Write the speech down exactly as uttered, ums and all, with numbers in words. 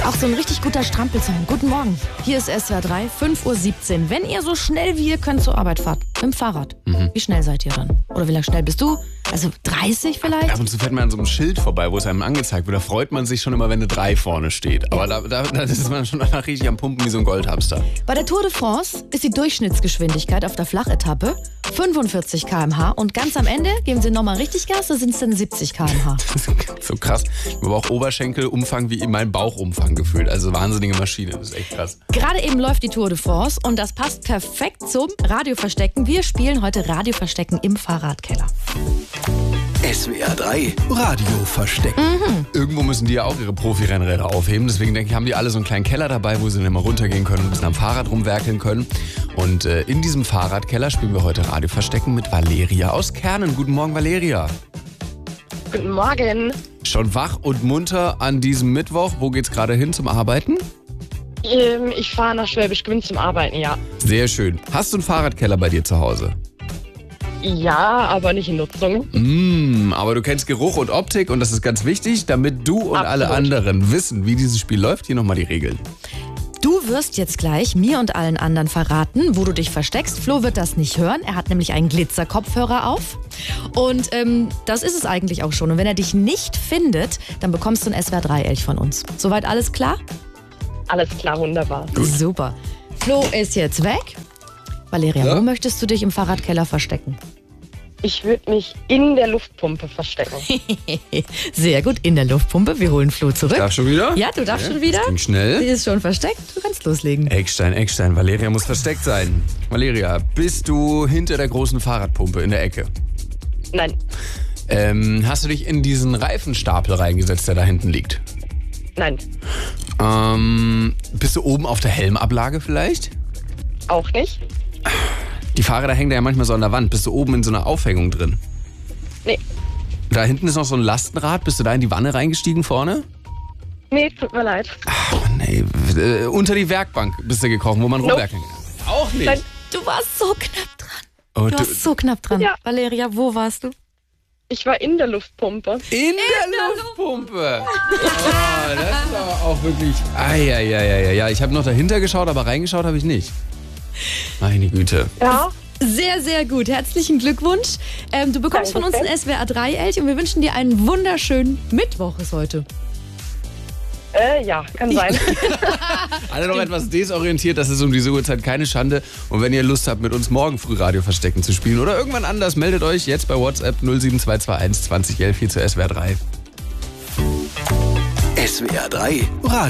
auch so ein richtig guter Strampelsong. Guten Morgen, hier ist S W R drei, fünf Uhr siebzehn. Wenn ihr so schnell wie ihr könnt zur Arbeit fahrt, mit dem Fahrrad, mhm. wie schnell seid ihr dann? Oder wie lange schnell bist du? Also dreißig vielleicht? Ab und zu fährt man an so einem Schild vorbei, wo es einem angezeigt wird. Da freut man sich schon immer, wenn eine drei vorne steht. Aber da, da, da ist man schon danach richtig am Pumpen wie so ein Goldhamster. Bei der Tour de France ist die Durchschnittsgeschwindigkeit auf der Flachetappe fünfundvierzig Kilometer pro Stunde und ganz am Ende geben sie nochmal richtig Gas, da sind es dann siebzig Kilometer pro Stunde. Das ist so krass. Ich habe auch Oberschenkelumfang wie in meinem Bauchumfang gefühlt. Also wahnsinnige Maschine, das ist echt krass. Gerade eben läuft die Tour de France und das passt perfekt zum Radioverstecken. Wir spielen heute Radioverstecken im Fahrradkeller. S W R drei Radioverstecken. Mhm. Irgendwo müssen die ja auch ihre Profi-Rennräder aufheben. Deswegen denke ich, haben die alle so einen kleinen Keller dabei, wo sie dann immer runtergehen können und ein bisschen am Fahrrad rumwerkeln können. Und äh, in diesem Fahrradkeller spielen wir heute Radioverstecken mit Valeria aus Kernen. Guten Morgen, Valeria. Guten Morgen. Schon wach und munter an diesem Mittwoch. Wo geht's gerade hin zum Arbeiten? Ähm, ich fahre nach Schwäbisch Gmünd zum Arbeiten, ja. Sehr schön. Hast du einen Fahrradkeller bei dir zu Hause? Ja, aber nicht in Nutzung. Mm, aber du kennst Geruch und Optik und das ist ganz wichtig, damit du und Absolut. alle anderen wissen, wie dieses Spiel läuft. Hier nochmal die Regeln. Du wirst jetzt gleich mir und allen anderen verraten, wo du dich versteckst. Flo wird das nicht hören. Er hat nämlich einen Glitzerkopfhörer auf. Und ähm, das ist es eigentlich auch schon. Und wenn er dich nicht findet, dann bekommst du ein S W R drei Elch von uns. Soweit alles klar? Alles klar, wunderbar. Gut. Super. Flo ist jetzt weg. Valeria, Ja? wo möchtest du dich im Fahrradkeller verstecken? Ich würde mich in der Luftpumpe verstecken. Sehr gut, in der Luftpumpe. Wir holen Flo zurück. Darf schon wieder? Ja, du darfst schon wieder. Das ging Sie schnell. ist schon versteckt. Du kannst loslegen. Eckstein, Eckstein. Valeria muss versteckt sein. Valeria, bist du hinter der großen Fahrradpumpe in der Ecke? Nein, Ähm, hast du dich in diesen Reifenstapel reingesetzt, der da hinten liegt? nein, Ähm, bist du oben auf der Helmablage vielleicht? auch nicht. Die Fahrräder hängen da ja manchmal so an der Wand. Bist du oben in so einer Aufhängung drin? Nee, Da hinten ist noch so ein Lastenrad. Bist du da in die Wanne reingestiegen vorne? nee, tut mir leid. Ach Mann, ey. Äh, unter die Werkbank bist du gekrochen, wo man Nope. rumwerkeln kann. Auch nicht. Nein, Du warst so knapp dran. Oh, Du du, warst so knapp dran. Ja. Valeria, wo warst du? ich war in der Luftpumpe. in, der, Luftpumpe. Oh, das ist aber auch wirklich... Eieieiei. Ja, ich habe noch dahinter geschaut, aber reingeschaut habe ich nicht. Meine Güte. Ja, Sehr, sehr gut. Herzlichen Glückwunsch. Ähm, du bekommst von uns ein Dankeschön. S W R drei Elch und wir wünschen dir einen wunderschönen Mittwoch ist heute. äh, ja, kann sein. Alle noch etwas desorientiert, das ist um diese Uhrzeit keine Schande. Und wenn ihr Lust habt, mit uns morgen früh Radio Verstecken zu spielen oder irgendwann anders, meldet euch jetzt bei WhatsApp null sieben zwei zwei eins zwanzig elf hier zu S W R drei. S W R drei Radio